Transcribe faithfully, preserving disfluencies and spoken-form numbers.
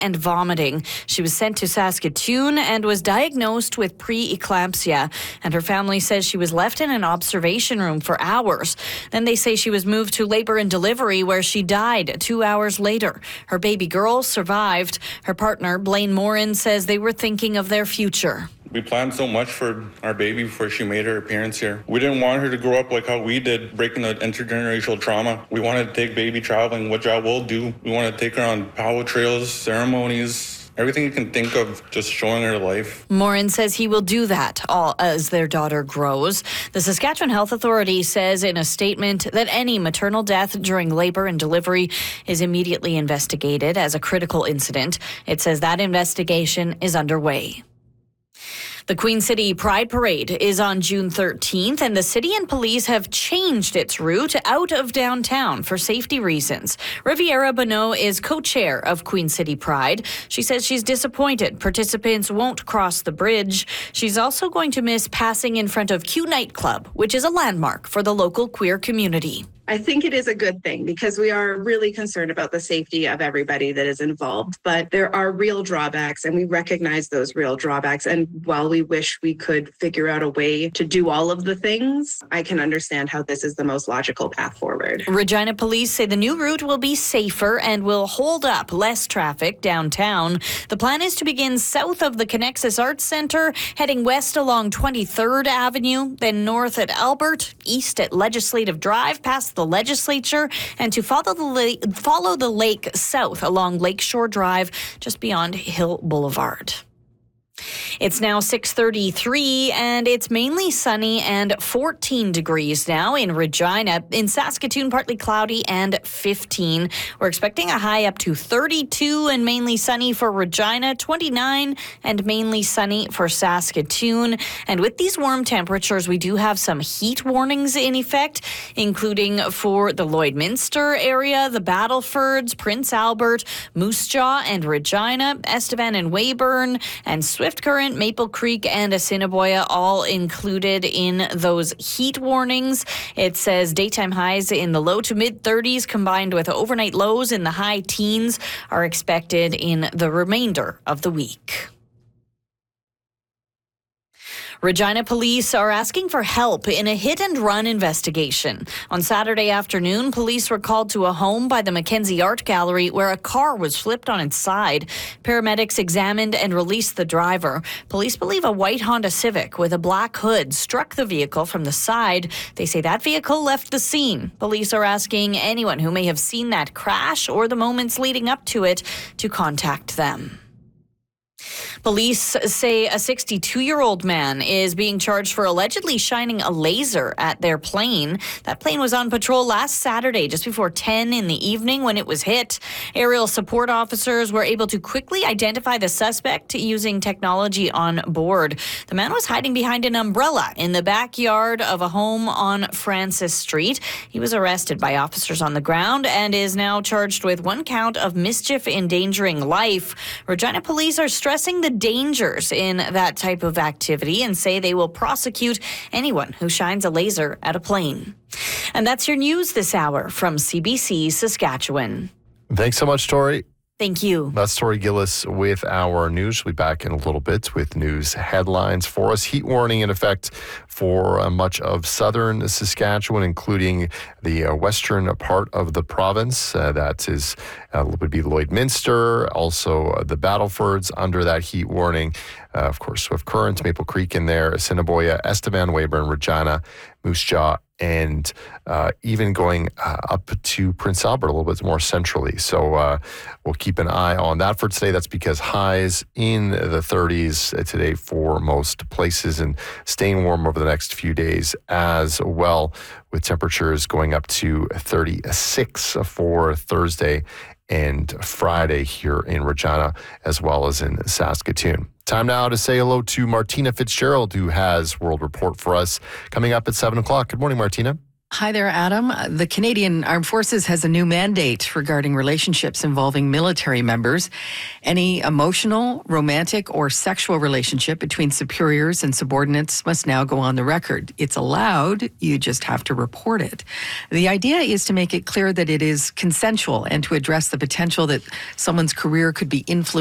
and vomiting. She was sent to Saskatoon and was diagnosed with preeclampsia. And her family says she was left in an observation room for hours. Then they say she was moved to labor and delivery, where she died two hours later. Her baby girl survived. Her partner, Blaine Morin, says they were thinking of their future. We planned so much for our baby before she made her appearance here. We didn't want her to grow up like how we did, breaking the intergenerational trauma. We wanted to take baby traveling, which I will do. We want to take her on power trails, ceremonies, everything you can think of, just showing her life. Morin says he will do that all as their daughter grows. The Saskatchewan Health Authority says in a statement that any maternal death during labor and delivery is immediately investigated as a critical incident. It says that investigation is underway. The Queen City Pride Parade is on June thirteenth, and the city and police have changed its route out of downtown for safety reasons. Riviera Bonneau is co-chair of Queen City Pride. She says she's disappointed participants won't cross the bridge. She's also going to miss passing in front of Q Nightclub, which is a landmark for the local queer community. I think it is a good thing because we are really concerned about the safety of everybody that is involved. But there are real drawbacks, and we recognize those real drawbacks. And while we wish we could figure out a way to do all of the things, I can understand how this is the most logical path forward. Regina police say the new route will be safer and will hold up less traffic downtown. The plan is to begin south of the Connexus Arts Centre, heading west along twenty-third Avenue, then north at Albert, east at Legislative Drive, past the Legislature, and to follow the lake, follow the lake south along Lakeshore Drive, just beyond Hill Boulevard. It's now six thirty-three, and it's mainly sunny and fourteen degrees now in Regina. In Saskatoon, partly cloudy and fifteen. We're expecting a high up to thirty-two and mainly sunny for Regina, twenty-nine and mainly sunny for Saskatoon. And with these warm temperatures, we do have some heat warnings in effect, including for the Lloydminster area, the Battlefords, Prince Albert, Moose Jaw and Regina, Estevan and Weyburn, and Swift Current, Maple Creek, and Assiniboia, all included in those heat warnings. It says daytime highs in the low to mid thirties combined with overnight lows in the high teens are expected in the remainder of the week. Regina police are asking for help in a hit-and-run investigation. On Saturday afternoon, police were called to a home by the Mackenzie Art Gallery where a car was flipped on its side. Paramedics examined and released the driver. Police believe a white Honda Civic with a black hood struck the vehicle from the side. They say that vehicle left the scene. Police are asking anyone who may have seen that crash or the moments leading up to it to contact them. Police say a sixty-two-year-old man is being charged for allegedly shining a laser at their plane. That plane was on patrol last Saturday, just before ten in the evening when it was hit. Aerial support officers were able to quickly identify the suspect using technology on board. The man was hiding behind an umbrella in the backyard of a home on Francis Street. He was arrested by officers on the ground and is now charged with one count of mischief endangering life. Regina police are stressing the dangers in that type of activity and say they will prosecute anyone who shines a laser at a plane. And that's your news this hour from C B C Saskatchewan. Thanks so much, Tori. Thank you. That's Tori Gillis with our news. We'll be back in a little bit with news headlines for us. Heat warning in effect for uh, much of southern Saskatchewan, including the uh, western part of the province. Uh, that is uh, would be Lloydminster, also uh, the Battlefords under that heat warning. Uh, of course, Swift Current, Maple Creek in there, Assiniboia, Estevan, Weyburn, Regina, Moose Jaw, and uh, even going uh, up to Prince Albert a little bit more centrally. So uh, we'll keep an eye on that for today. That's because highs in the thirties today for most places and staying warm over the next few days as well, with temperatures going up to thirty-six for Thursday and Friday here in Regina as well as in Saskatoon. Time now to say hello to Martina Fitzgerald, who has World Report for us coming up at seven o'clock. Good morning, Martina. Hi there, Adam. Uh, The Canadian Armed Forces has a new mandate regarding relationships involving military members. Any emotional, romantic, or sexual relationship between superiors and subordinates must now go on the record. It's allowed, you just have to report it. The idea is to make it clear that it is consensual and to address the potential that someone's career could be influenced